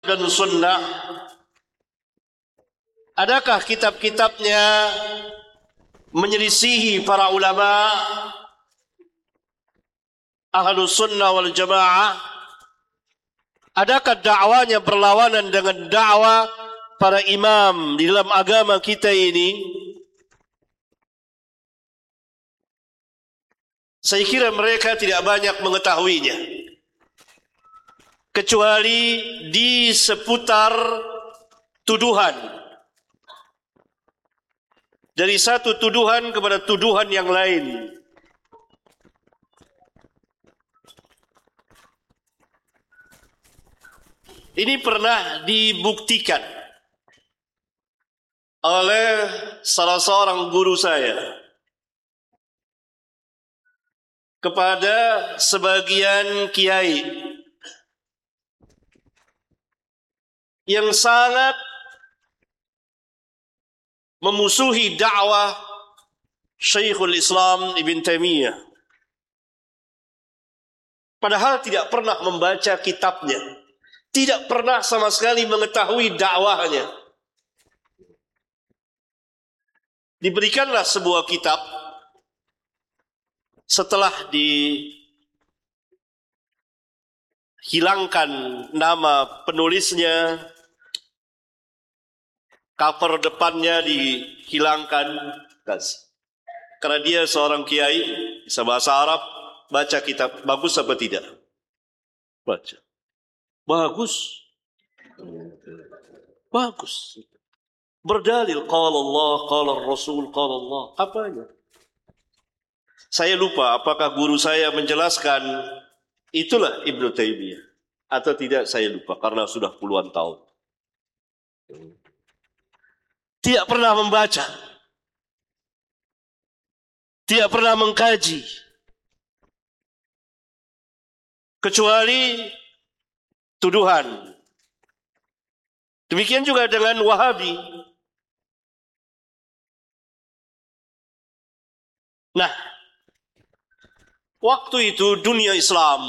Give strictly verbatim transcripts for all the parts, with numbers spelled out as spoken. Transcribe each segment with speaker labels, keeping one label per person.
Speaker 1: dan sunnah, adakah kitab-kitabnya menyelisihi para ulama Ahlus Sunnah wal Jamaah? Adakah dakwanya berlawanan dengan dakwah para imam di dalam agama kita ini? Saya kira mereka tidak banyak mengetahuinya, kecuali di seputar tuduhan, dari satu tuduhan kepada tuduhan yang lain. Ini pernah dibuktikan oleh salah seorang guru saya kepada sebagian kiai yang sangat memusuhi dakwah Syekhul Islam Ibn Taimiyah, padahal tidak pernah membaca kitabnya, tidak pernah sama sekali mengetahui dakwahnya. Diberikanlah sebuah kitab. Setelah dihilangkan nama penulisnya, cover depannya dihilangkan, karena dia seorang kiai, bisa bahasa Arab, baca kitab, bagus apa tidak? Baca. Bagus. Bagus. Berdalil, qala Allah, qala Rasul, qala Allah. Apanya? Saya lupa apakah guru saya menjelaskan itulah Ibnu Taimiyah atau tidak, saya lupa karena sudah puluhan tahun. Tidak pernah membaca, tidak pernah mengkaji, kecuali tuduhan. Demikian juga dengan Wahabi. Nah, waktu itu dunia Islam,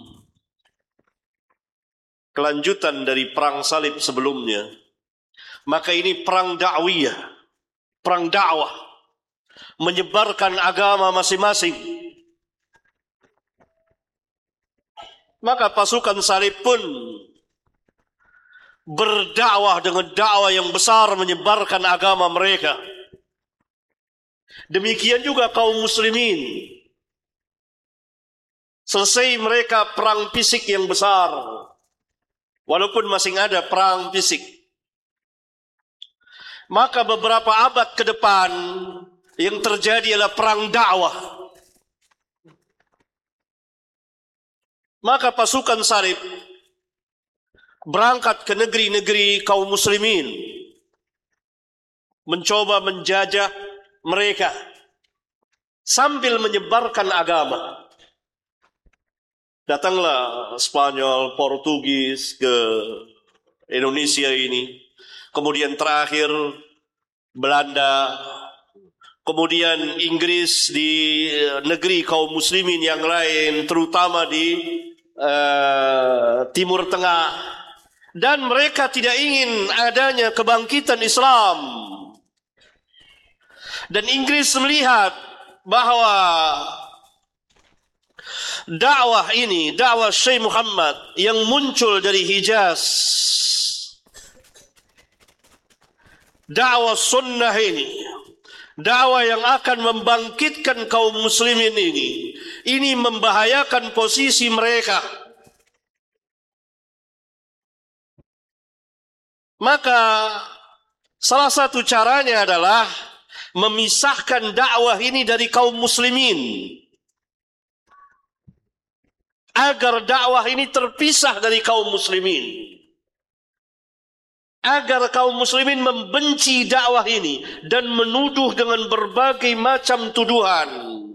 Speaker 1: kelanjutan dari perang salib sebelumnya, maka ini perang dakwiyah, perang dakwah, menyebarkan agama masing-masing. Maka pasukan salib pun berdakwah dengan dakwah yang besar, menyebarkan agama mereka. Demikian juga kaum muslimin. Selesai mereka perang fisik yang besar, walaupun masih ada perang fisik, maka beberapa abad ke depan yang terjadi adalah perang dakwah. Maka pasukan salib berangkat ke negeri-negeri kaum muslimin, mencoba menjajah mereka sambil menyebarkan agama. Datanglah Spanyol, Portugis ke Indonesia ini, kemudian terakhir Belanda, kemudian Inggris di negeri kaum muslimin yang lain, terutama di uh, Timur Tengah. Dan mereka tidak ingin adanya kebangkitan Islam. Dan Inggris melihat bahwa dakwah ini, dakwah Syekh Muhammad yang muncul dari Hijaz, dakwah sunnah ini, dakwah yang akan membangkitkan kaum muslimin ini, ini membahayakan posisi mereka. Maka salah satu caranya adalah memisahkan dakwah ini dari kaum muslimin, agar dakwah ini terpisah dari kaum muslimin, agar kaum muslimin membenci dakwah ini dan menuduh dengan berbagai macam tuduhan.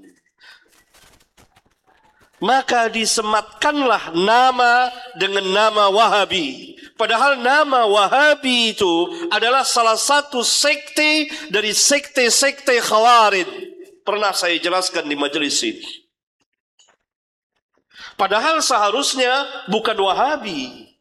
Speaker 1: Maka disematkanlah nama dengan nama Wahabi. Padahal nama Wahabi itu adalah salah satu sekte dari sekte-sekte Khawarij. Pernah saya jelaskan di majelis ini. Padahal seharusnya bukan Wahabi.